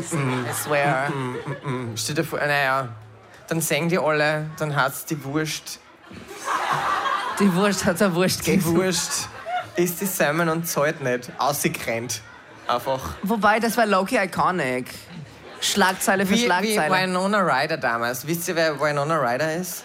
I swear. Stell dir vor, naja, dann singen die alle, dann hat's die Wurst. Die Wurst hat eine Wurst Die gegessen. Wurst isst die Salmon und zahlt nicht. Ausgerannt. Einfach. Wobei, das war low-key iconic. Schlagzeile für Wie Schlagzeile. Winona Ryder damals. Wisst ihr, wer Winona Ryder ist?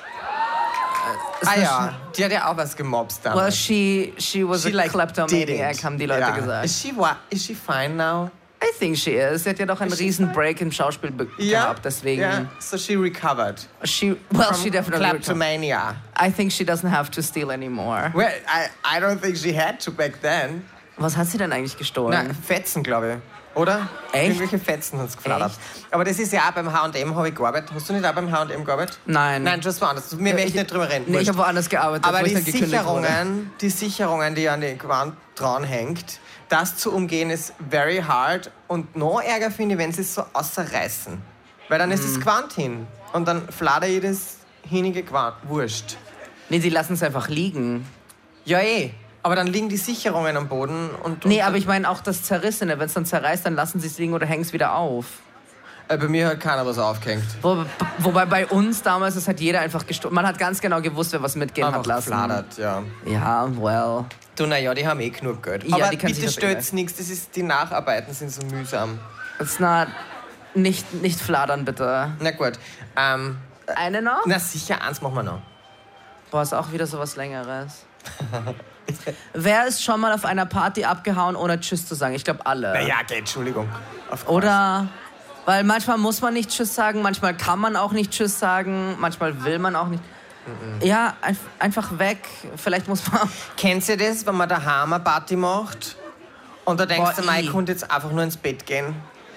Ja, die hat ja auch was gemobst Well, damals. she was She a kleptomaniac, didn't. haben die Leute Ja. gesagt. Is she fine now? I think she is. Sie hat ja doch einen riesen Break im Schauspiel gehabt, deswegen. Yeah, so she recovered. She From definitely. kleptomania. I think she doesn't have to steal anymore. Well, I don't think she had to back then. Was hat sie denn eigentlich gestohlen? Na, Fetzen, glaube ich. Oder? Echt? Irgendwelche Fetzen hat es geflattert. Aber das ist ja auch beim H&M habe ich gearbeitet. Hast du nicht auch beim H&M gearbeitet? Nein. Nein, das war anders. Wir möchten nicht drüber reden. Nee, ich Wurscht. habe woanders gearbeitet, Aber wo ich die dann gekündigt wurde. Sicherungen, die an die Wand dranhängt, das zu umgehen ist very hard. Und noch ärger finde ich, wenn sie es so außerreißen. Weil dann ist das Gewand hin. Und dann flatter ich das hinige Gewand. Wurscht. Nee, die lassen es einfach liegen. Ja, eh. Aber dann liegen die Sicherungen am Boden. Und Nee, aber ich meine auch das Zerrissene. Wenn es dann zerreißt, dann lassen sie es liegen oder hängen es wieder auf. Bei mir hat keiner was aufgehängt. Wobei bei uns damals, das hat jeder einfach gestohlen. Man hat ganz genau gewusst, wer was mitgehen hat Einfach lassen. geflattert, ja. Ja, well. Du, naja, die haben eh genug Geld. Ja, Aber die können bitte sich das stört's nichts, die Nacharbeiten sind so mühsam. It's not... Nicht fladern, bitte. Na gut. Eine noch? Na sicher, eins machen wir noch. Boah, ist auch wieder so was Längeres. Wer ist schon mal auf einer Party abgehauen, ohne Tschüss zu sagen? Ich glaube, alle. Naja, okay, Entschuldigung. Of course. Oder... Weil manchmal muss man nicht Tschüss sagen, manchmal kann man auch nicht Tschüss sagen, manchmal will man auch nicht. Ja, einfach weg. Vielleicht muss man... Kennst du das, wenn man daheim eine Party macht und da denkst du, Boah, ich konnte jetzt einfach nur ins Bett gehen?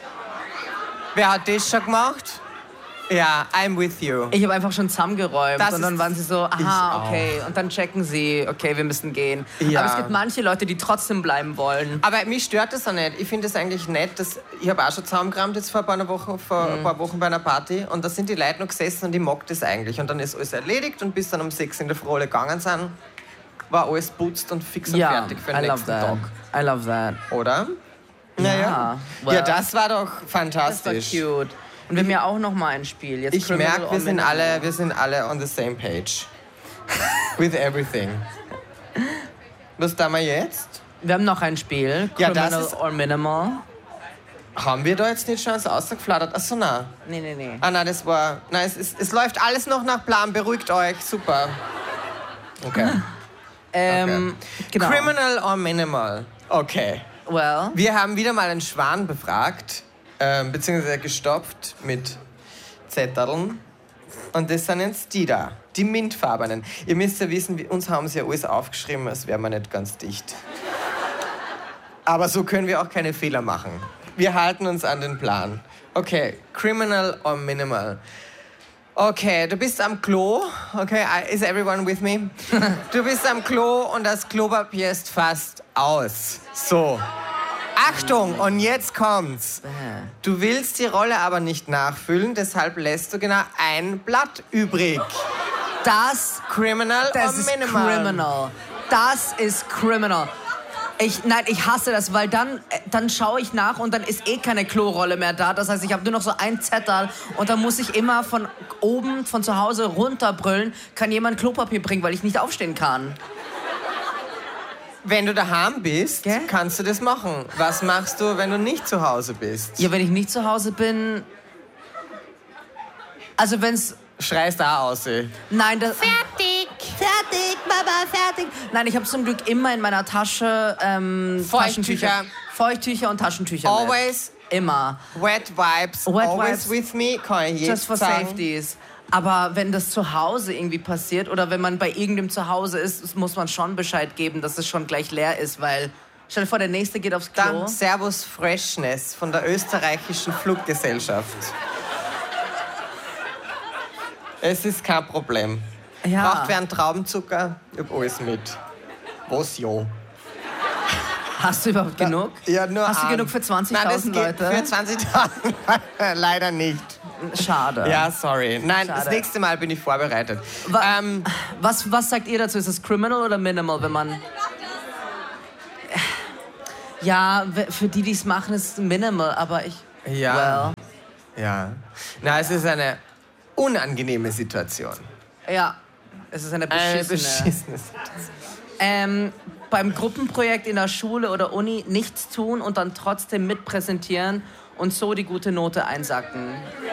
Wer hat das schon gemacht? Ja, I'm with you. Ich habe einfach schon zusammengeräumt Das und dann ist- waren sie so, Ich aha, auch. okay. Und dann checken sie, okay, wir müssen gehen. Ja. Aber es gibt manche Leute, die trotzdem bleiben wollen. Aber mich stört das auch nicht. Ich finde es eigentlich nett, dass ich habe auch schon zusammengekramt jetzt vor ein paar Wochen bei einer Party und da sind die Leute noch gesessen und ich mag das eigentlich. Und dann ist alles erledigt und bis dann um 6 in der Früh alle gegangen sind, war alles putzt und fix und Ja, fertig für den I love nächsten that. Tag. I love that. Oder? Naja. well, Ja, das war doch Das war fantastisch. cute. Und wir haben ja auch noch mal ein Spiel. Jetzt Ich Criminal merke, or wir sind Minimal. alle on the same page. With everything. Was tun wir jetzt? Wir haben noch ein Spiel. Ja, das Criminal ist- or Minimal. Haben wir da jetzt nicht schon so ausgeflattert? Achso, nein. Nee. Ah, nein, das war... Nein, es läuft alles noch nach Plan. Beruhigt euch. Super. Okay. Genau. Criminal or Minimal? Okay. Well, Wir haben wieder mal einen Schwan befragt, beziehungsweise gestopft mit Zetteln. Und das sind jetzt die da, die mintfarbenen. Ihr müsst ja wissen, uns haben sie ja alles aufgeschrieben, als wären wir nicht ganz dicht. Aber so können wir auch keine Fehler machen. Wir halten uns an den Plan. Okay, Criminal or Minimal? Okay, du bist am Klo. Okay, is everyone with me? Du bist am Klo und das Klopapier ist fast aus. So. Achtung, und jetzt kommt's. Du willst die Rolle aber nicht nachfüllen, deshalb lässt du genau ein Blatt übrig. das Criminal or ist Minimal? criminal. Das ist criminal. Nein, ich hasse das, weil dann schaue ich nach und dann ist eh keine Klorolle mehr da. Das heißt, ich habe nur noch so ein Zettel und dann muss ich immer von oben, von zu Hause runterbrüllen, kann jemand Klopapier bringen, weil ich nicht aufstehen kann. Wenn du daheim bist, Gell? kannst du das machen. Was machst du, wenn du nicht zu Hause bist? Ja, wenn ich nicht zu Hause bin... Also wenn's... Schreist da aus, ey. Nein, das... Fertig! Fertig, Baba, fertig! Nein, ich habe zum Glück immer in meiner Tasche Feuchttücher. Feuchttücher und Taschentücher mit. Always Immer. wet wipes, Wet always wipes. with me, kann ich Just jetzt for sagen. safeties. Aber wenn das zu Hause irgendwie passiert oder wenn man bei irgendeinem zu Hause ist, muss man schon Bescheid geben, dass es schon gleich leer ist, weil stell dir vor, der Nächste geht aufs Klo. Dann Servus Freshness von der österreichischen Fluggesellschaft. Es ist kein Problem. Ja. Braucht wer einen Traubenzucker? Ich hab alles mit. Was, ja? Hast du überhaupt genug? Ja, nur Hast du einen. genug für 20.000 Nein, das geht Leute? Für 20.000 leider nicht. Schade. Ja, sorry. Nein, das Schade. nächste Mal bin ich vorbereitet. Was sagt ihr dazu? Ist es criminal oder minimal, wenn man... Ja, für die, die es machen, ist es minimal, aber ich... Ja. Well, Ja. Na, es ist eine unangenehme Situation. Ja, es ist eine beschissene Situation. Beim Gruppenprojekt in der Schule oder Uni nichts tun und dann trotzdem mitpräsentieren und so die gute Note einsacken.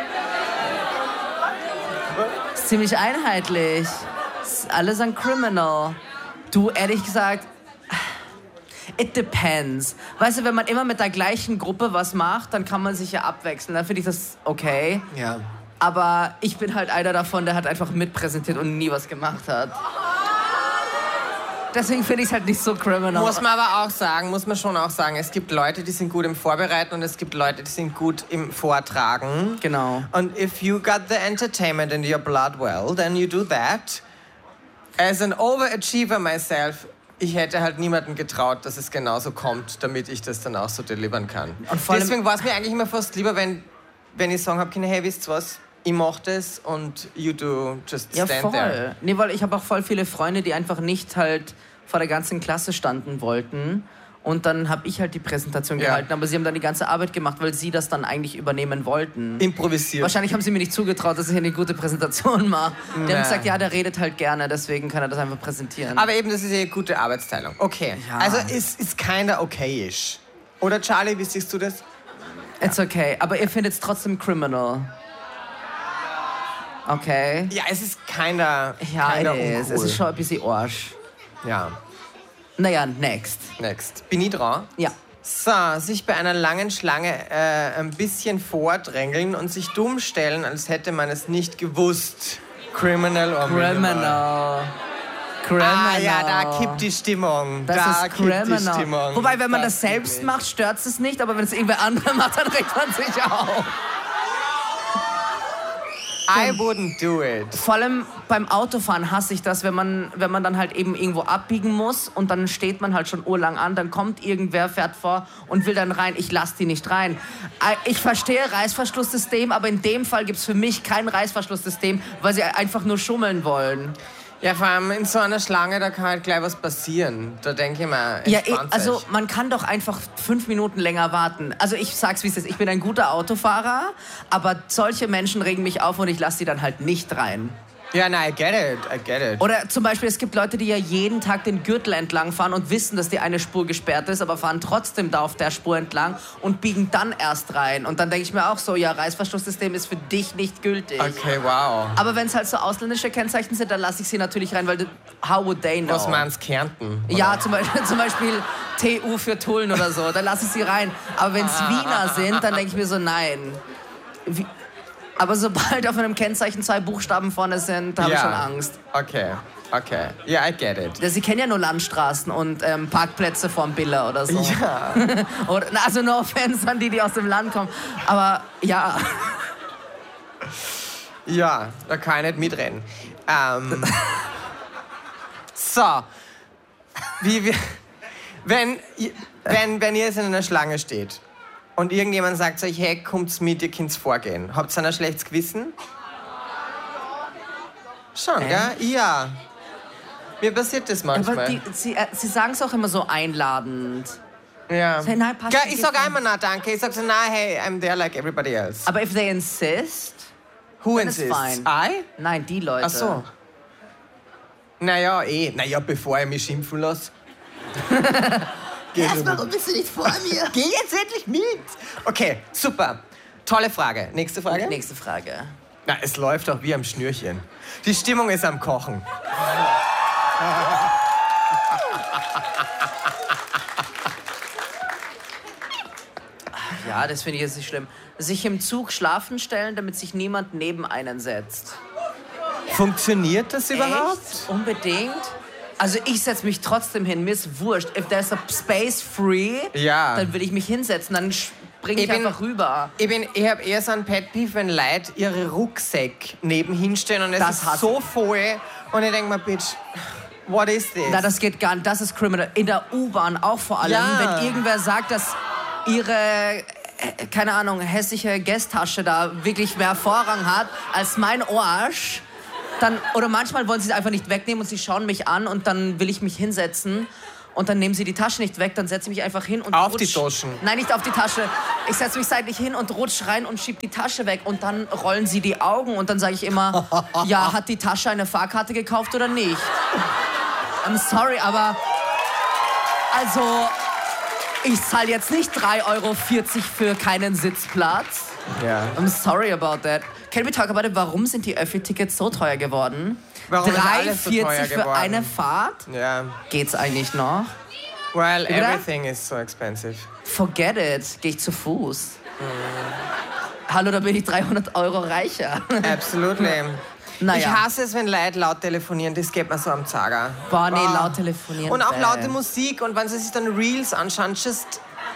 Ist ziemlich einheitlich. Ist alles ein Criminal. Du, ehrlich gesagt, it depends. Weißt du, wenn man immer mit der gleichen Gruppe was macht, dann kann man sich ja abwechseln. Dann finde ich das okay. Ja. Aber ich bin halt einer davon, der halt einfach mitpräsentiert und nie was gemacht hat. Deswegen finde ich es halt nicht so criminal. Muss man schon auch sagen, es gibt Leute, die sind gut im Vorbereiten und es gibt Leute, die sind gut im Vortragen. Genau. Und if you got the entertainment in your blood well, then you do that. As an overachiever myself, ich hätte halt niemanden getraut, dass es genauso kommt, damit ich das dann auch so delivern kann. Und deswegen war es mir eigentlich immer fast lieber, wenn ich sagen habe, hey, wisst ihr was? Ich mach das und you do just stand there. Nee, weil ich habe auch voll viele Freunde, die einfach nicht halt vor der ganzen Klasse standen wollten. Und dann habe ich halt die Präsentation gehalten, aber sie haben dann die ganze Arbeit gemacht, weil sie das dann eigentlich übernehmen wollten. Improvisiert. Wahrscheinlich haben sie mir nicht zugetraut, dass ich eine gute Präsentation mache. Die haben gesagt, ja, der redet halt gerne, deswegen kann er das einfach präsentieren. Aber eben, das ist eine gute Arbeitsteilung. Okay, ja. Also es ist kinda okayisch. Oder Charlie, wie siehst du das? It's okay, aber ihr findet es trotzdem criminal. Okay. Ja, es ist kinda uncool. Es ist schon ein bisschen Arsch. Ja. Naja, next. Bin ich dran? Ja. So, sich bei einer langen Schlange ein bisschen vordrängeln und sich dumm stellen, als hätte man es nicht gewusst. Criminal or Criminal. Ah ja, da kippt die Stimmung. Das ist criminal. Wobei, wenn man das selbst macht, stört es nicht, aber wenn es irgendwer andere macht, dann regt man sich auf. I wouldn't do it. Vor allem beim Autofahren hasse ich das, wenn man dann halt eben irgendwo abbiegen muss und dann steht man halt schon urlang an, dann kommt irgendwer, fährt vor und will dann rein. Ich lasse die nicht rein. Ich verstehe Reißverschlusssystem, aber in dem Fall gibt es für mich kein Reißverschlusssystem, weil sie einfach nur schummeln wollen. Ja, vor allem in so einer Schlange, da kann halt gleich was passieren. Da denke ich mir, also man kann doch einfach 5 Minuten länger warten. Also ich sag's, wie es ist. Ich bin ein guter Autofahrer, aber solche Menschen regen mich auf und ich lasse sie dann halt nicht rein. Ja, nein, I get it. Oder zum Beispiel, es gibt Leute, die ja jeden Tag den Gürtel entlang fahren und wissen, dass die eine Spur gesperrt ist, aber fahren trotzdem da auf der Spur entlang und biegen dann erst rein. Und dann denke ich mir auch so, ja, Reißverschlusssystem ist für dich nicht gültig. Okay, wow. Aber wenn es halt so ausländische Kennzeichen sind, dann lasse ich sie natürlich rein, weil how would they know? Was meinst du, Kärnten? Oder? Ja, zum Beispiel TU für Tulln oder so, dann lasse ich sie rein. Aber wenn es Wiener sind, dann denke ich mir so, nein. Aber sobald auf einem Kennzeichen 2 Buchstaben vorne sind, habe ich schon Angst. Okay. Ja, I get it. Sie kennen ja nur Landstraßen und Parkplätze vorm Biller oder so. Ja. Also no offense an die aus dem Land kommen. Aber ja. Ja, da kann ich nicht mitreden. So. Wenn ihr jetzt in einer Schlange steht und irgendjemand sagt zu euch, hey, kommt's mit, ihr könnt's vorgehen. Habt ihr ein schlechtes Gewissen? Schon, gell? Ja. Mir passiert das manchmal. Aber sie sagen es auch immer so einladend. Ja. Say, nein, passt, ich sag einmal na danke. Ich sag so, na hey, I'm there like everybody else. Aber if they insist, who insists? I? Nein, die Leute. Ach so. Naja, bevor ich mich schimpfen lasse. Warum bist du nicht vor mir? Geh jetzt endlich mit. Okay, super. Tolle Frage. Nächste Frage? Nächste Frage. Na, es läuft doch wie am Schnürchen. Die Stimmung ist am Kochen. Ja, das finde ich jetzt nicht schlimm. Sich im Zug schlafen stellen, damit sich niemand neben einen setzt. Funktioniert das überhaupt? Echt? Unbedingt. Also ich setze mich trotzdem hin, mir ist wurscht. If there's a space free, dann will ich mich hinsetzen, dann springe ich einfach rüber. Ich habe eher so ein Pet-Peeve, wenn Leute ihre Rucksäcke nebenhin stehen und es ist so voll und ich denke mir, bitch, what is this? Na, das geht gar nicht, das ist criminal. In der U-Bahn auch vor allem, wenn irgendwer sagt, dass ihre, keine Ahnung, hässliche Gästtasche da wirklich mehr Vorrang hat als mein Arsch. Oder manchmal wollen sie es einfach nicht wegnehmen und sie schauen mich an und dann will ich mich hinsetzen und dann nehmen sie die Tasche nicht weg, dann setze ich mich einfach hin und Auf die Taschen? Nein, nicht auf die Tasche. Ich setze mich seitlich hin und rutsch rein und schieb die Tasche weg und dann rollen sie die Augen und dann sage ich immer, ja, hat die Tasche eine Fahrkarte gekauft oder nicht? I'm sorry, aber also ich zahle jetzt nicht 3,40 Euro für keinen Sitzplatz. Ja. I'm sorry about that. Can we talk about it? Warum sind die Öffi-Tickets so teuer geworden? Warum ist alles so teuer 3,40 für geworden? eine Fahrt? Ja. Geht's eigentlich noch? Well, Wie bitte? everything is so expensive. Forget it. Geh ich zu Fuß. Hallo, da bin ich 300 Euro reicher. Absolutely. Naja. Ich hasse es, wenn Leute laut telefonieren, das geht mir so am Zager. Boah, nee, laut telefonieren. Und auch bäh. laute Musik und wenn sie sich dann Reels anschauen, just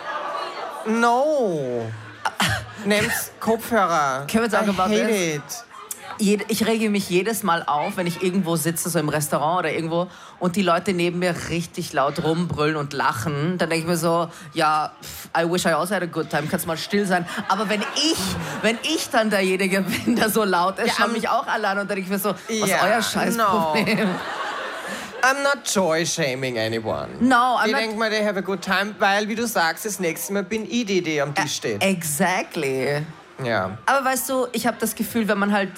no. Nehmt Kopfhörer. Can we talk about I hate this? it. Ich rege mich jedes Mal auf, wenn ich irgendwo sitze, so im Restaurant oder irgendwo, und die Leute neben mir richtig laut rumbrüllen und lachen. Dann denke ich mir so, ja, I wish I also had a good time, kannst mal still sein. Aber wenn ich dann derjenige bin, der so laut ist, schauen mich auch alle an und dann denke ich mir so, was ist euer Scheißproblem? I'm not joy-shaming anyone. No, I'm ich not... denke mal, they have a good time, weil, wie du sagst, das nächste Mal bin ich die am Tisch steht. Exactly. Ja. Aber weißt du, ich habe das Gefühl, wenn man halt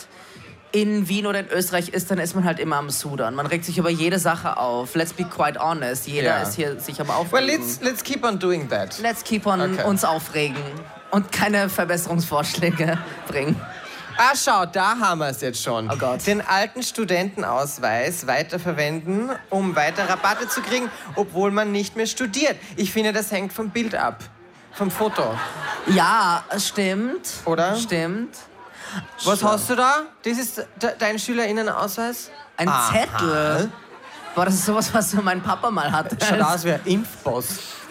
in Wien oder in Österreich ist, dann ist man halt immer am Sudern. Man regt sich über jede Sache auf. Let's be quite honest. Jeder ist hier sich am Aufregen. Well, let's keep on doing that. Let's keep on uns aufregen und keine Verbesserungsvorschläge bringen. Ah, schau, da haben wir es jetzt schon. Oh Gott. Den alten Studentenausweis weiterverwenden, um weiter Rabatte zu kriegen, obwohl man nicht mehr studiert. Ich finde, das hängt vom Bild ab. Vom Foto. Ja, stimmt. Oder? Stimmt. Was hast du da? Das ist dein SchülerInnenausweis? Ein Aha. Zettel. Boah, das ist sowas, was so mein Papa mal hatte. Schaut aus wie ein Impfpass.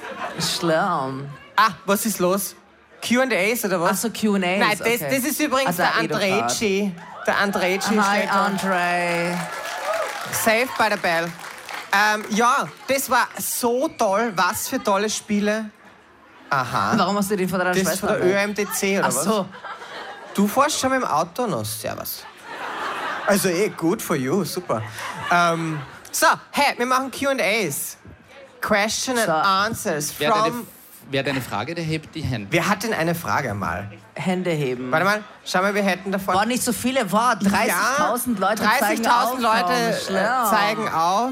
Schlimm. Ah, was ist los? Q&As oder was? Ach so, Q&As. Nein, das ist übrigens der Andrejci. Der Andrejci Hi, steht da. Andre. Saved by the Bell. Ja, das war so toll. Was für tolle Spiele. Aha. Warum hast du den von deiner Das ist Schwester? von der ÖMTC, oder Ach so. was? Du fährst schon mit dem Auto noch. Servus. Also good for you, super. So, hey, wir machen Q&As. Question and Answers Wer hat eine Frage, der hebt die Hände. Wer hat denn eine Frage mal? Hände heben. Warte mal, schau mal, wir hätten davon... Boah, nicht so viele. Boah, 30.000 Leute zeigen auf. 30.000 Leute zeigen auf.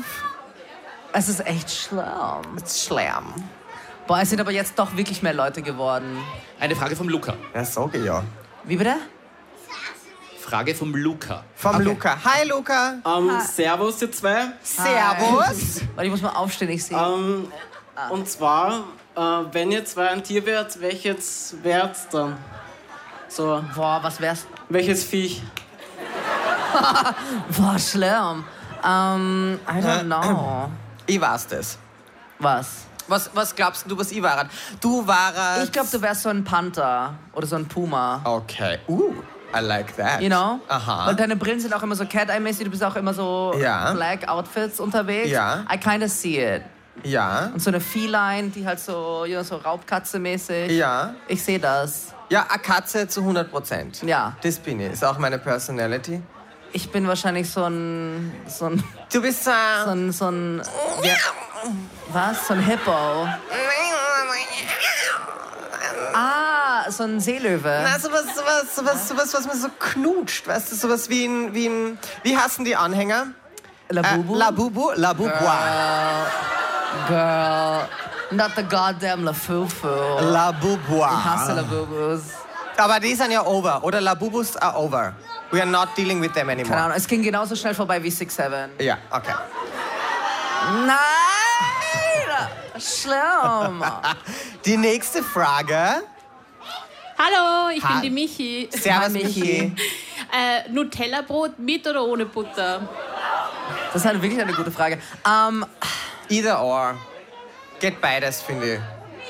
Es ist echt schlimm. Das ist schlimm. Boah, es sind aber jetzt doch wirklich mehr Leute geworden. Eine Frage vom Luca. Ja, sage ich ja. Wie bitte? Frage vom Luca. Vom Luca. Hi, Luca. Servus, ihr zwei. Servus. Weil ich muss mal aufstehen, ich sehe. Und zwar, wenn ihr zwei ein Tier wärt, welches wärt dann? So, Boah, was wär's? welches Viech? Boah, schlimm. I don't know. Ich weiß das. Was? Was glaubst du, was ich war? Du warst... Ich glaube, du wärst so ein Panther oder so ein Puma. Okay. I like that. You know? Aha. Weil deine Brillen sind auch immer so Cat-Eye-mäßig, du bist auch immer so Ja. Black Outfits unterwegs. Ja. I kinda see it. Ja. Und so eine Feline, die halt so, so Raubkatze-mäßig. Ja. Ich sehe das. Ja, eine Katze zu 100%. Ja. Das bin ich. Ist auch meine Personality. Ich bin wahrscheinlich so ein Du bist so ein was? So ein Hippo. Ah, so ein Seelöwe. Na, sowas, was man so knutscht, weißt du, sowas wie ein wie heißen die Anhänger? Labubu? Labubu? Labubois. Girl. Not the goddamn Lafufu. Labubois. Ich hasse Labubus. Aber die sind ja over, oder? Labubus are over. We are not dealing with them anymore. Keine Ahnung, es ging genauso schnell vorbei wie 6'7". Ja, okay. Nein! Schlimm. Die nächste Frage. Hallo, ich bin die Michi. Servus, Hi, Michi. Nutella-Brot mit oder ohne Butter? Das ist halt wirklich eine gute Frage. Either or. Geht beides, finde ich.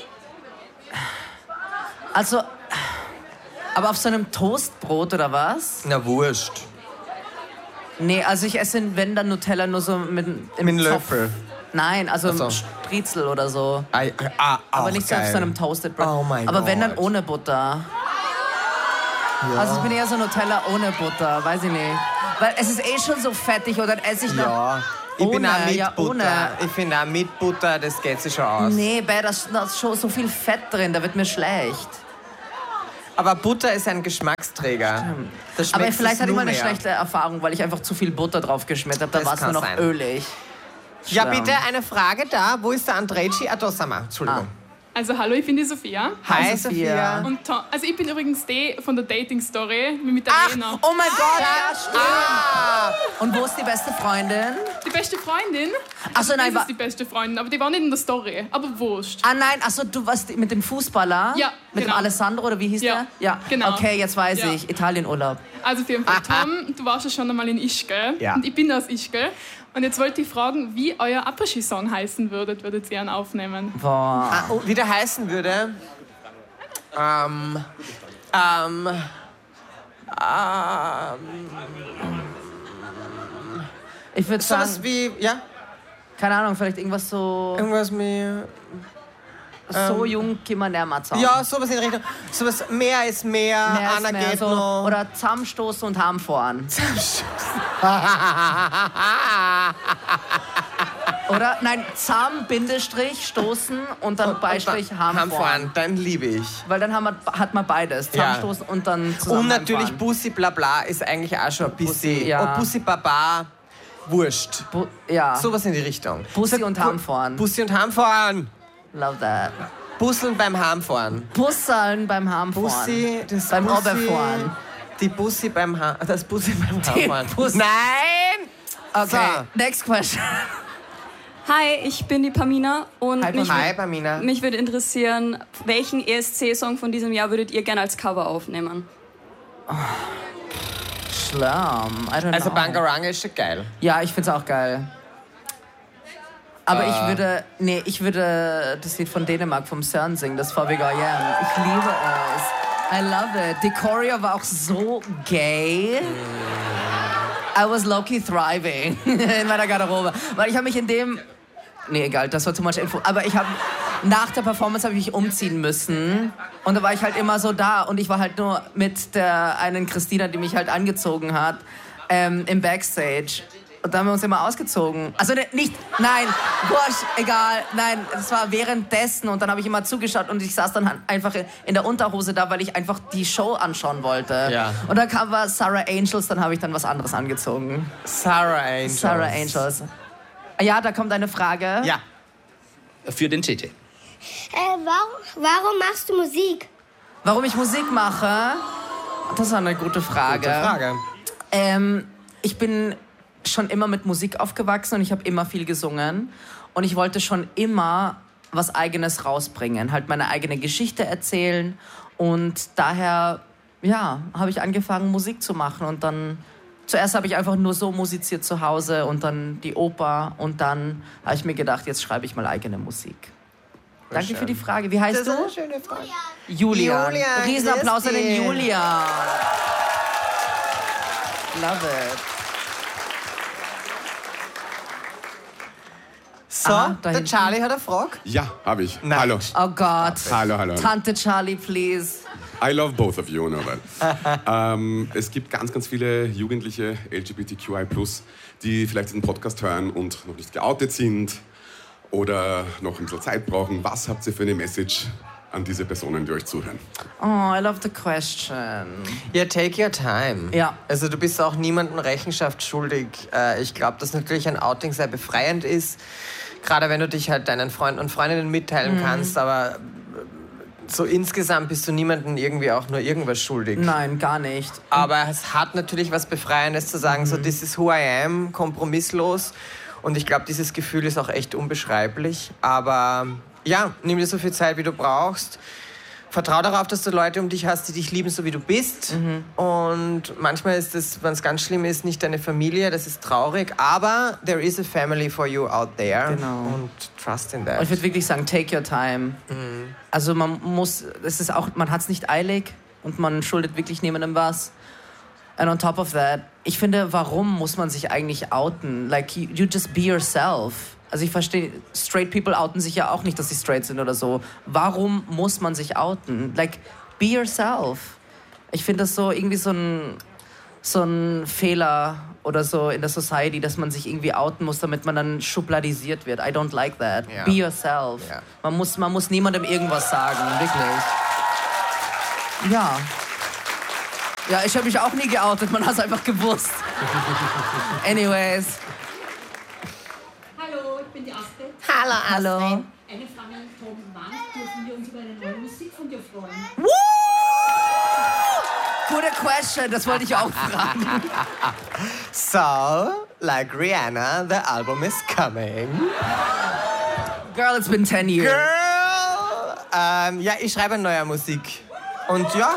Also, aber auf so einem Toastbrot oder was? Na, wurscht. Nee, also ich esse, wenn dann Nutella nur so mit einem Zopf. Löffel. Nein, also Ach so. im Striezel oder so. Aber nicht so auf so einem Toasted Bread. Oh mein aber wenn dann Gott. ohne Butter. Ja. Also ich bin eher so Nutella ohne Butter, weiß ich nicht. Weil es ist eh schon so fettig oder esse ich noch... Ja. Ich bin auch Ohne, mit ja, Butter. ohne. Ich finde auch mit Butter, das geht sich schon aus. Nee, da ist schon so viel Fett drin, da wird mir schlecht. Aber Butter ist ein Geschmacksträger. Das Aber schmeckt vielleicht es hatte ich nur mal eine mehr. schlechte Erfahrung, weil ich einfach zu viel Butter drauf geschmiert habe. Da Das war es nur kann noch sein. ölig. Ja, Schlimm. bitte eine Frage da. Wo ist der Andrejci? Da sind wir. Entschuldigung. Also hallo, ich bin die Sophia. Hi, Sophia. Sophia. Und also ich bin übrigens die von der Dating-Story mit der Ach, Lena. oh mein Gott, ja, stimmt. Ah, Und wo ist die beste Freundin? Die beste Freundin? Achso, nein, Das ist die beste Freundin, aber die war nicht in der Story. Aber wurscht. nein, achso, du warst mit dem Fußballer? Ja, Mit dem genau. Alessandro, oder wie hieß Ja, der? Ja, genau. Okay, jetzt weiß Ja. ich. Italienurlaub. Also auf jeden Fall, Tom, du warst ja schon einmal in Ischgl. Ja. Und ich bin aus Ischgl. Und jetzt wollte ich fragen, wie euer Après-Ski-Song heißen würdet ihr ihn aufnehmen? Boah. Wie der heißen würde? Ich würde Sowas sagen, wie, ja, keine Ahnung, vielleicht irgendwas so, irgendwas wie... so jung kann man nicht mehr zusammen. Ja, sowas in Richtung. Sowas, mehr ist mehr, Mehr ist Anna mehr geht so, noch. oder zusammenstoßen und heimfahren. Oder, nein, Bindestrich, stoßen und dann Beistrich heimfahren. Heimfahren, dann liebe ich. Weil dann hat man beides. Ja. Zusammenstoßen und dann zusammen Und natürlich heimfahren. Bussi Blabla ist eigentlich auch schon ein bisschen. Bussi, ja. Und Bussi Baba, wurscht. Ja, Sowas in die Richtung. Bussi und Heimfahren. Bussi und Heimfahren. Love that. Busseln beim Heimfahren. Bussaln beim Heimfahren. Bussi, das Beim Bussi, Oberfahren. Die Bussi beim das Bussi beim Heimfahren. Bussi. Nein! Okay, So. next question. Hi, ich bin die Pamina und Hi, Hi, Pamina. mich würde interessieren, welchen ESC-Song von diesem Jahr würdet ihr gerne als Cover aufnehmen? Schlimm. I don't Also know. Bangaranga ist schon geil. Ja, ich find's auch geil. Aber ich würde das Lied von Dänemark vom CERN singen, das VW Goyam. Ich liebe es. I love it. Die Choreo war auch so gay. I was low-key thriving in meiner Garderobe. Weil ich habe mich in dem... Nee, egal, das war too much info. Aber nach der Performance habe ich mich umziehen müssen. Und da war ich halt immer so da. Und ich war halt nur mit der einen Christina, die mich halt angezogen hat, im Backstage. Und da haben wir uns immer ausgezogen. Also nein, wurscht, egal, nein, es war währenddessen und dann habe ich immer zugeschaut und ich saß dann halt einfach in der Unterhose da, weil ich einfach die Show anschauen wollte. Ja. Und dann war Sarah Angels, dann habe ich dann was anderes angezogen. Sarah Angels. Sarah Angels. Ja, da kommt eine Frage. Ja. Für den JJ. Warum machst du Musik? Warum ich Musik mache? Das ist eine gute Frage. Gute Frage. Ich bin schon immer mit Musik aufgewachsen und ich habe immer viel gesungen. Und ich wollte schon immer was Eigenes rausbringen, halt meine eigene Geschichte erzählen. Und daher, ja, habe ich angefangen, Musik zu machen. Und dann, zuerst habe ich einfach nur so musiziert zu Hause und dann die Oper. Und dann habe ich mir gedacht, jetzt schreibe ich mal eigene Musik. Danke schön. für die Frage. Wie heißt Das ist du? eine schöne Frage. Julian. Julian, Riesenapplaus grüß an den dich. Julian. Love it. So, Aha, da der hinten. Charlie hat eine Frage. Ja, habe ich. Nein. Hallo. Oh Gott. Hallo. Tante Charlie, please. I love both of you, know that. Es gibt ganz, ganz viele jugendliche LGBTQI+, die vielleicht diesen Podcast hören und noch nicht geoutet sind oder noch ein bisschen Zeit brauchen. Was habt ihr für eine Message an diese Personen, die euch zuhören? Oh, I love the question. Ja, take your time. Ja. Also du bist auch niemandem Rechenschaft schuldig. Ich glaube, dass natürlich ein Outing sehr befreiend ist. Gerade wenn du dich halt deinen Freunden und Freundinnen mitteilen kannst, aber so insgesamt bist du niemandem irgendwie auch nur irgendwas schuldig. Nein, gar nicht. Aber es hat natürlich was Befreiendes zu sagen, so this is who I am, kompromisslos. Und ich glaube, dieses Gefühl ist auch echt unbeschreiblich. Aber ja, nimm dir so viel Zeit, wie du brauchst. Vertrau darauf, dass du Leute um dich hast, die dich lieben, so wie du bist. Und manchmal ist es, wenn es ganz schlimm ist, nicht deine Familie, das ist traurig. Aber there is a family for you out there. Genau. Und trust in Und that. ich würde wirklich sagen, take your time. Also man hat es nicht eilig und man schuldet wirklich niemandem was. And on top of that, ich finde, warum muss man sich eigentlich outen? Like, you just be yourself. Also ich verstehe, straight people outen sich ja auch nicht, dass sie straight sind oder so. Warum muss man sich outen? Like, be yourself. Ich finde das so irgendwie so ein Fehler oder so in der Society, dass man sich irgendwie outen muss, damit man dann schubladisiert wird. I don't like that. Ja. Be yourself. Ja. Man muss niemandem irgendwas sagen, wirklich. Ja. Ja, ich habe mich auch nie geoutet, man hat es einfach gewusst. Anyways. Hallo, ich bin die Astrid. Hallo. Eine Frage an Tom. Wann dürfen wir uns über eine neue Musik von dir freuen? Woo! Gute question, das wollte ich auch fragen. So, like Rihanna, the album is coming. Girl, it's been 10 years. Girl! Ja, ich schreibe neue Musik. Und ja.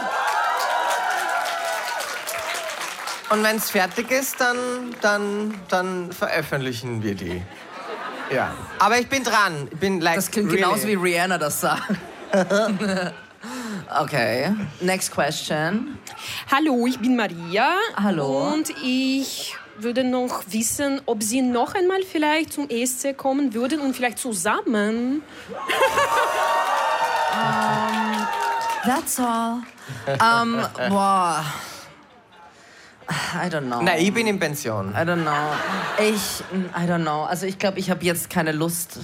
Und wenn es fertig ist, dann veröffentlichen wir die. Ja. Aber ich bin dran. Ich bin like Das klingt genauso wie Rihanna das sagt. Okay, next question. Hallo, ich bin Maria. Hallo. Und ich würde noch wissen, ob Sie noch einmal vielleicht zum ESC kommen würden und vielleicht zusammen. That's all. Boah. I don't know. Na, ich bin in Pension. I don't know. I don't know. Also ich glaube, ich habe jetzt keine Lust.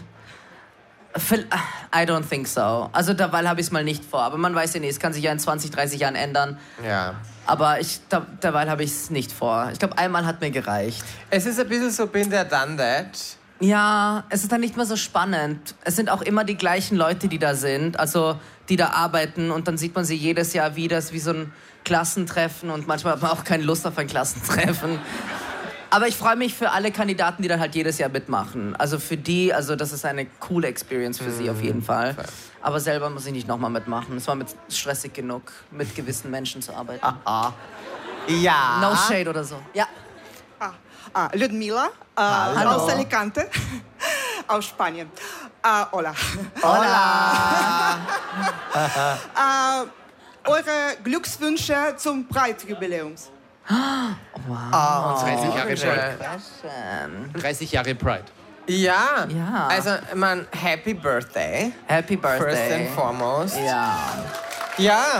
I don't think so. Also derweil habe ich es mal nicht vor. Aber man weiß ja nicht, es kann sich ja in 20, 30 Jahren ändern. Ja. Aber derweil habe ich es nicht vor. Ich glaube, einmal hat mir gereicht. Es ist ein bisschen so been there, done that. Ja, es ist dann nicht mehr so spannend. Es sind auch immer die gleichen Leute, die da sind, also die da arbeiten. Und dann sieht man sie jedes Jahr wieder, es ist wie so ein Klassentreffen. Und manchmal hat man auch keine Lust auf ein Klassentreffen. Aber ich freue mich für alle Kandidaten, die dann halt jedes Jahr mitmachen. Also für die, also das ist eine coole Experience für sie auf jeden Fall. Aber selber muss ich nicht nochmal mitmachen. Es war mit stressig genug, mit gewissen Menschen zu arbeiten. Ja. No shade oder so. Ja. Ludmila Hallo. aus Alicante, aus Spanien. Hola. Hola. Eure Glückswünsche zum Pride-Jubiläums. Wow. 30 Jahre Pride. Question. 30 Jahre Pride. Ja. Ja. Also, ich meine, Happy Birthday. Happy Birthday. First and foremost. Ja. Ja.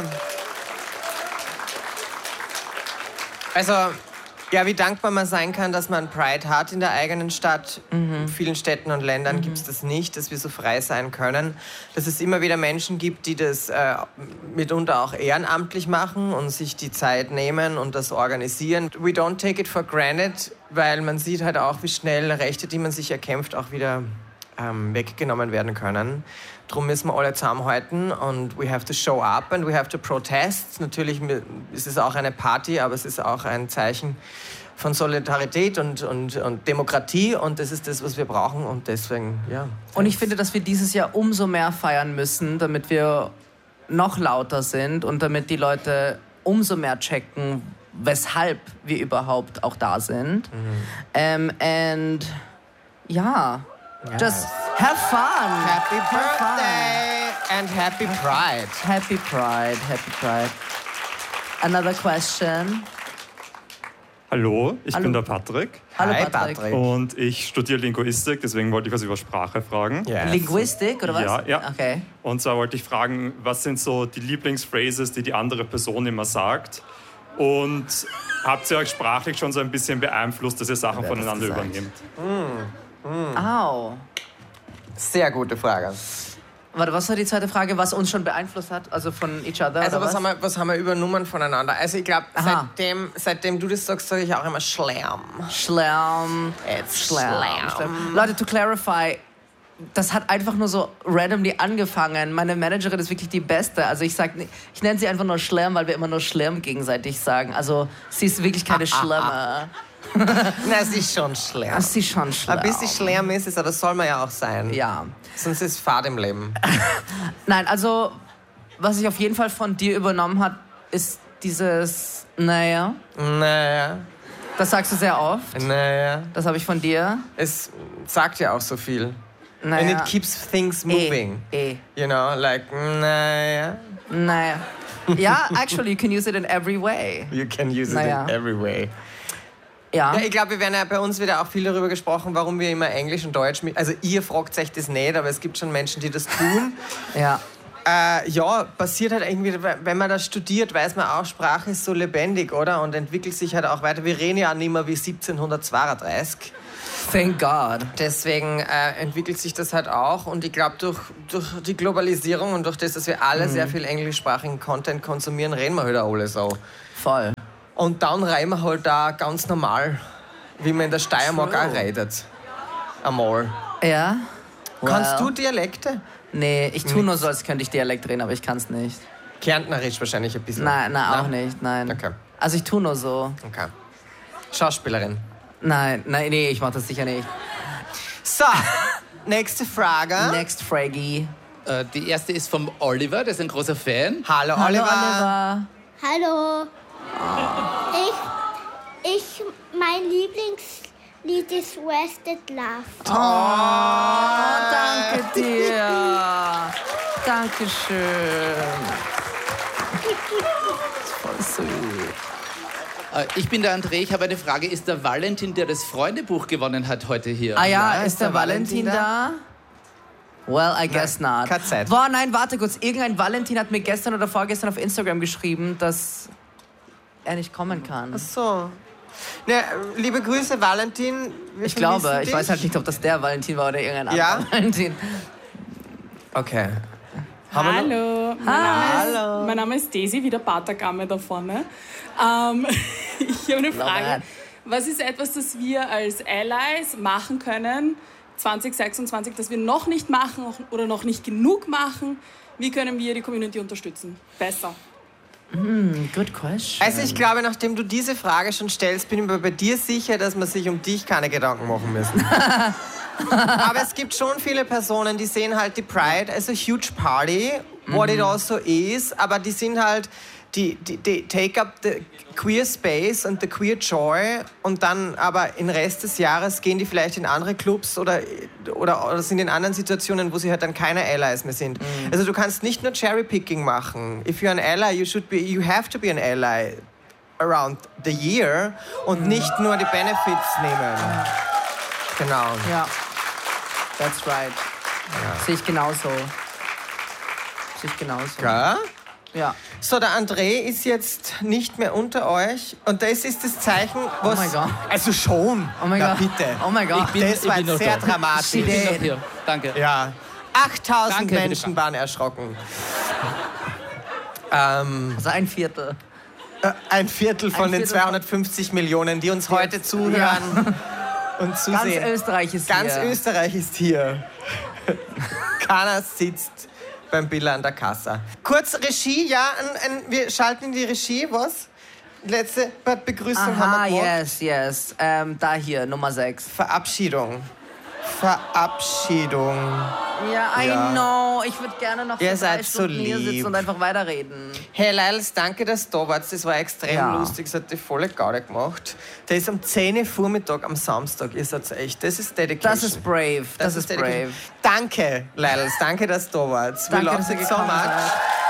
Also, ja, wie dankbar man sein kann, dass man Pride hat in der eigenen Stadt. In vielen Städten und Ländern gibt es das nicht, dass wir so frei sein können. Dass es immer wieder Menschen gibt, die das mitunter auch ehrenamtlich machen und sich die Zeit nehmen und das organisieren. We don't take it for granted, weil man sieht halt auch, wie schnell Rechte, die man sich erkämpft, auch wieder weggenommen werden können. Darum müssen wir alle zusammenhalten und we have to show up and we have to protest. Natürlich ist es auch eine Party, aber es ist auch ein Zeichen von Solidarität und Demokratie und das ist das, was wir brauchen und deswegen, ja. Und ich finde, dass wir dieses Jahr umso mehr feiern müssen, damit wir noch lauter sind und damit die Leute umso mehr checken, weshalb wir überhaupt auch da sind. And ja, just have fun. Happy Birthday and Happy Pride. Happy Pride, Happy Pride. Another question. Hallo, ich Hallo. bin der Patrick. Hallo Hi, Patrick. Und ich studiere Linguistik, deswegen wollte ich was über Sprache fragen. Yes. Linguistik oder was? Ja. Okay. Und zwar wollte ich fragen, was sind so die Lieblingsphrases, die andere Person immer sagt? Und habt ihr euch sprachlich schon so ein bisschen beeinflusst, dass ihr Sachen Wer hat das voneinander gesagt? übernehmt? Au. Sehr gute Frage. Warte, was war die zweite Frage, was uns schon beeinflusst hat? Also von each other? Also oder was haben wir übernommen voneinander? Also ich glaube, Aha. seitdem du das sagst, sage ich auch immer Schlamm. Schlamm. Schlamm. Leute, to clarify, das hat einfach nur so randomly angefangen. Meine Managerin ist wirklich die Beste. Also ich nenne sie einfach nur Schlamm, weil wir immer nur Schlamm gegenseitig sagen. Also sie ist wirklich keine Schlamme. Nein, sie ist schon Schlamm. Sie ist schon Schlamm. Ein bisschen Schlamm ist es, aber das soll man ja auch sein. Ja. Sonst ist es Fahrt im Leben. Nein, also was ich auf jeden Fall von dir übernommen habe, ist dieses Naja. Naja. Das sagst du sehr oft. Naja. Das habe ich von dir. Es sagt ja auch so viel. Naja. And it keeps things moving. You know, like, naja. Naja. Ja, actually, you can use it in every way. You can use it Naja. in every way. Ja. Ja, ich glaube, wir werden ja bei uns wieder auch viel darüber gesprochen, warum wir immer Englisch und Deutsch mit. Also ihr fragt euch das nicht, aber es gibt schon Menschen, die das tun. Ja. Ja, passiert halt irgendwie, wenn man das studiert, weiß man auch, Sprache ist so lebendig, oder? Und entwickelt sich halt auch weiter. Wir reden ja nicht mehr wie 1732. Thank God. Deswegen entwickelt sich das halt auch. Und ich glaube, durch die Globalisierung und durch das, dass wir alle sehr viel englischsprachigen Content konsumieren, reden wir halt auch alle so. Voll. Und dann reden wir halt da ganz normal, wie man in der Steiermark auch redet. Einmal. Ja? Kannst du Dialekte? Nee, ich tue nur so, als könnte ich Dialekt reden, aber ich kann es nicht. Kärntnerisch wahrscheinlich ein bisschen. Nein, auch nicht, nein. Okay. Also ich tue nur so. Okay. Schauspielerin. Nein, nee, ich mach das sicher nicht. So, nächste Frage. Next Fraggy. Die erste ist vom Oliver, der ist ein großer Fan. Hallo Oliver. Hallo. Mein Lieblingslied ist Wasted Love. Danke dir. Dankeschön. Das ist voll süß. Ich bin der André, ich habe eine Frage. Ist der Valentin, der das Freundebuch gewonnen hat, heute hier? Ah ja, ist der Valentin da? Well, I guess not. KZ. Boah, nein, warte kurz. Irgendein Valentin hat mir gestern oder vorgestern auf Instagram geschrieben, dass er nicht kommen kann. Ach so. Ne, liebe Grüße, Valentin. Ich glaube, ich weiß halt nicht, ob das der Valentin war oder irgendein anderer Valentin. Okay. Hallo. Mein Name ist Daisy, wie der Patergamme da vorne. Ich habe eine Frage. Was ist etwas, das wir als Allies machen können, 2026, das wir noch nicht machen oder noch nicht genug machen? Wie können wir die Community unterstützen? Besser. Good question. Also ich glaube, nachdem du diese Frage schon stellst, bin ich mir bei dir sicher, dass man sich um dich keine Gedanken machen müssen. Aber es gibt schon viele Personen, die sehen halt die Pride als a huge party, what it also is, aber die sind halt, die take up the queer space and the queer joy und dann aber im Rest des Jahres gehen die vielleicht in andere Clubs oder sind in anderen Situationen, wo sie halt dann keine Allies mehr sind. Also du kannst nicht nur Cherry-Picking machen. If you're an ally, you have to be an ally around the year und nicht nur die Benefits nehmen. Genau. Ja, that's right. Ja. Sehe ich genauso. Ja? Ja. So, der André ist jetzt nicht mehr unter euch und das ist das Zeichen, was... Oh mein Gott. Also schon. Oh mein Gott. Bitte. Oh mein Gott. Das war jetzt sehr dramatisch. Ich bin noch hier. Danke. Ja. 8000 Danke, Menschen waren erschrocken. Also ein Viertel. Ein Viertel von den 250 Millionen, die uns heute zuhören und zusehen. Ganz Österreich ist hier. Ganz Österreich ist hier. Keiner sitzt beim Billa an der Kasse. Kurz Regie, ja, wir schalten in die Regie, was? Letzte Begrüßung haben wir gemacht. Yes. Da hier, Nummer 6. Verabschiedung. Ja, I know. Ich würde gerne noch Ihr für 3 seid so Stunden hier lieb. sitzen und einfach weiterreden. Hey Leils, danke, dass du da warst. Das war extrem lustig. Das hat die volle Gaude gemacht. Der ist um 10 Uhr Vormittag am Samstag. Ihr seid echt. Das ist Dedication. Das ist brave. Das ist brave. Danke, Leils. Danke, dass du da warst. Danke, We love dass ihr you so gekommen much. seid.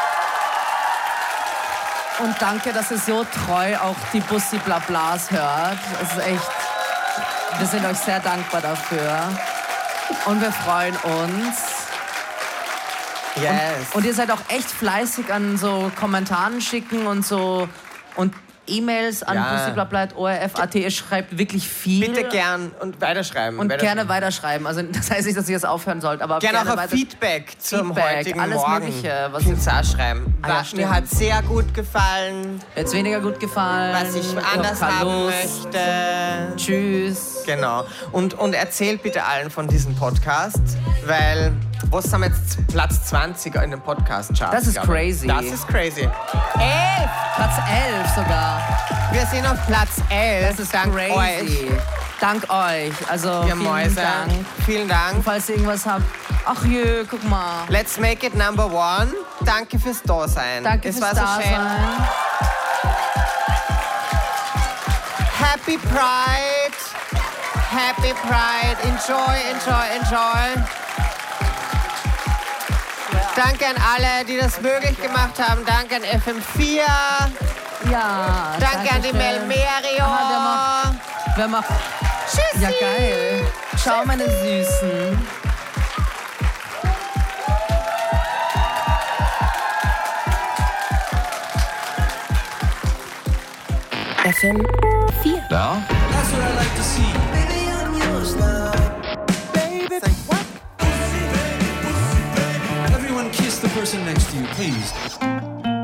Und danke, dass ihr so treu auch die Bussi Blablas hört. Es ist echt... Wir sind euch sehr dankbar dafür. Und wir freuen uns. Yes. Und ihr seid auch echt fleißig an so Kommentaren schicken und so und E-Mails an bussiblabla@orf.at. Ihr schreibt wirklich viel. Bitte gern und weiterschreiben. Gerne weiterschreiben. Also das heißt nicht, dass ihr es aufhören sollt, aber gerne auch weiter Feedback zum heutigen alles Morgen. Mögliche, was Könnt ihr auch schreiben. Mir hat sehr gut gefallen. Jetzt weniger gut gefallen. Was ich anders haben möchte. Tschüss. Genau. Und erzählt bitte allen von diesem Podcast, weil was haben wir jetzt Platz 20 in den Podcast-Charts? Das ist crazy. Das ist crazy. 11! Platz 11 sogar. Wir sind auf Platz 11. Das ist dank crazy. euch. Dank euch. Also Ihr Mäuse. Dank. Vielen Dank. Und falls ihr irgendwas habt. Ach jö, guck mal. Let's make it number 1. Danke fürs Dasein. Danke es fürs war so schön. Dasein. Happy Pride. Happy Pride. Enjoy. Danke an alle, die das möglich gemacht haben. Danke an FM4. Ja. Danke an die Melmerio. Wer macht? Tschüssi. Ja, geil. Ciao, meine Süßen. FM 4. Now? That's what I like to see. Baby, I'm yours now. Baby, say what? Everyone kiss the person next to you, please.